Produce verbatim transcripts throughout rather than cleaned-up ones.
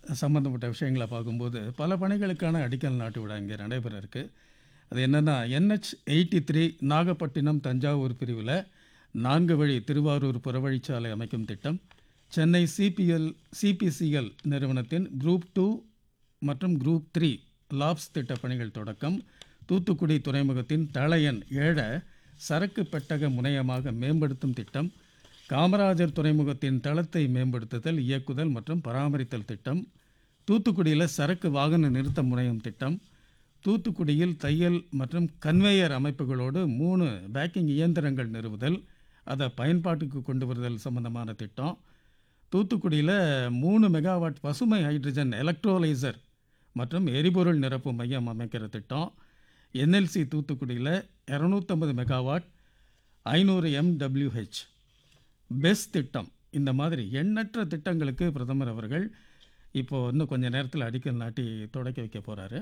சம்மந்தப்பட்ட விஷயங்கள பார்க்கும்போது, பல பணிகளுக்கான அடிக்கல் நாட்டு விழா இங்கே நடைபெற இருக்கு. அது என்னன்னா, என்ஹெச் எண்பத்தி மூன்று நாகப்பட்டினம் தஞ்சாவூர் பிரிவுல நான்கு வழி திருவாரூர் புறவழிச்சாலை அமைக்கும் திட்டம், சென்னை சிபிஎல் சிபிசிஎல் நிறுவனத்தின் குரூப் டூ மற்றும் குரூப் த்ரீ லாப்ஸ் திட்ட பணிகள் தொடக்கம், தூத்துக்குடி துறைமுகத்தின் தள எண் ஏழ சரக்கு பெட்டக முனையமாக மேம்படுத்தும் திட்டம், காமராஜர் துறைமுகத்தின் தளத்தை மேம்படுத்துதல், இயக்குதல் மற்றும் பராமரித்தல் திட்டம், தூத்துக்குடியில் சரக்கு வாகன நிறுத்த முனையம் திட்டம், தூத்துக்குடியில் தையல் மற்றும் கன்வேயர் அமைப்புகளோடு மூணு பேக்கிங் இயந்திரங்கள் நிறுவுதல், அதை பயன்பாட்டுக்கு கொண்டு வருதல் சம்பந்தமான திட்டம், தூத்துக்குடியில் மூணு மெகாவாட் பசுமை ஹைட்ரஜன் எலக்ட்ரோலைசர் மற்றும் எரிபொருள் நிரப்பு மையம் அமைக்கிற திட்டம், என்எல்சி தூத்துக்குடியில் இரநூத்தம்பது மெகாவாட் ஐநூறு எம்டபிள்யூஹெச் பெஸ் திட்டம். இந்த மாதிரி எண்ணற்ற திட்டங்களுக்கு பிரதமர் அவர்கள் இப்போது இன்னும் கொஞ்சம் நேரத்தில் அடிக்கல் நாட்டி தொடக்கி வைக்க போகிறாரு.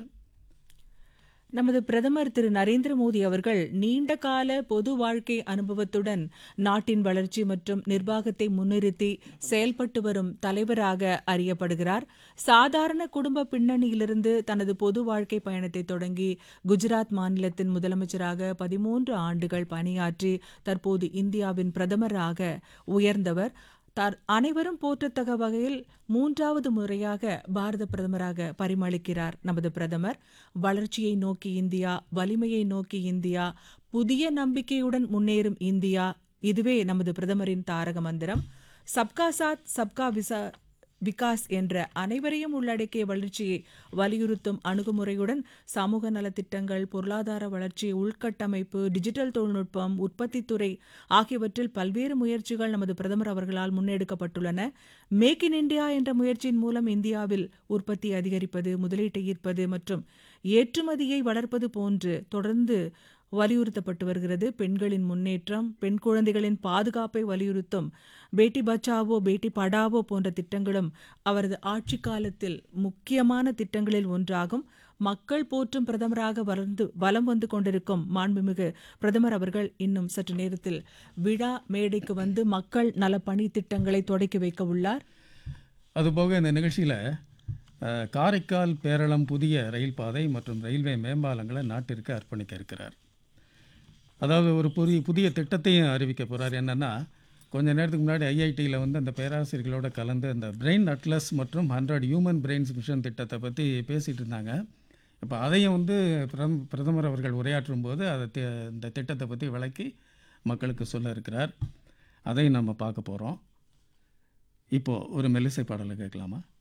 நமது பிரதமர் திரு நரேந்திர மோடி அவர்கள் நீண்ட கால பொது வாழ்க்கை அனுபவத்துடன் நாட்டின் வளர்ச்சி மற்றும் நிர்வாகத்தை முன்னிறுத்தி செயல்பட்டு வரும் தலைவராக அறியப்படுகிறார். சாதாரண குடும்ப பின்னணியிலிருந்து தனது பொது வாழ்க்கை பயணத்தை தொடங்கி குஜராத் மாநிலத்தின் முதலமைச்சராக பதிமூன்று ஆண்டுகள் பணியாற்றி தற்போது இந்தியாவின் பிரதமராக உயர்ந்தவர். அனைவரும் போற்றத்தக்க வகையில் மூன்றாவது முறையாக பாரத பிரதமராக பரிமளிக்கிறார் நமது பிரதமர். வளர்ச்சியை நோக்கி இந்தியா, வலிமையை நோக்கி இந்தியா, புதிய நம்பிக்கையுடன் முன்னேறும் இந்தியா, இதுவே நமது பிரதமரின் தாரக மந்திரம். சப்கா சாத் சப்கா விசா விகாஸ் என்ற அனைவரையும் உள்ளடக்கிய வளர்ச்சியை வலியுறுத்தும் அணுகுமுறையுடன் சமூக நலத்திட்டங்கள், பொருளாதார வளர்ச்சி, உள்கட்டமைப்பு, டிஜிட்டல் தொழில்நுட்பம், உற்பத்தித்துறை ஆகியவற்றில் பல்வேறு முயற்சிகள் நமது பிரதமர் அவர்களால் முன்னெடுக்கப்பட்டுள்ளன. மேக் இன் இந்தியா என்ற முயற்சியின் மூலம் இந்தியாவில் உற்பத்தி அதிகரிப்பது, முதலீட்டை ஈர்ப்பது மற்றும் ஏற்றுமதியை வளர்ப்பது போன்று தொடர்ந்து வலியுறுத்தப்பட்டு வருகிறது. பெண்களின் முன்னேற்றம், பெண் குழந்தைகளின் பாதுகாப்பை வலியுறுத்தும் பேட்டி பச்சாவோ பேட்டி படாவோ போன்ற திட்டங்களும் அவரது ஆட்சி காலத்தில் முக்கியமான திட்டங்களில் ஒன்றாகும். மக்கள் போற்றும் பிரதமராக வளர்ந்து வலம் வந்து கொண்டிருக்கும் மாண்புமிகு பிரதமர் அவர்கள் இன்னும் சற்று நேரத்தில் விழா மேடைக்கு வந்து மக்கள் நலப்பணி திட்டங்களை தொடக்கி வைக்க உள்ளார். அதுபோக இந்த நிகழ்ச்சியில் காரைக்கால் பேரளம் புதிய ரயில் பாதை மற்றும் ரயில்வே மேம்பாலங்களை நாட்டிற்கு அர்ப்பணிக்க இருக்கிறார். அதாவது ஒரு புதிய புதிய திட்டத்தையும் அறிவிக்க போகிறார். என்னென்னா, கொஞ்ச நேரத்துக்கு முன்னாடி ஐஐடியில் வந்து அந்த பேராசிரியர்களோட கலந்து அந்த பிரெயின் அட்லஸ் மற்றும் ஹண்ட்ரட் ஹியூமன் பிரெயின்ஸ் மிஷன் திட்டத்தை பற்றி பேசிகிட்டு இருந்தாங்க. இப்போ அதையும் வந்து பிரதம் பிரதமர் அவர்கள் உரையாற்றும் போது அதை இந்த திட்டத்தை பற்றி விளக்கி மக்களுக்கு சொல்ல இருக்கிறார். அதையும் நம்ம பார்க்க போகிறோம். இப்போது ஒரு மெல்லிசை பாடலை கேட்கலாமா?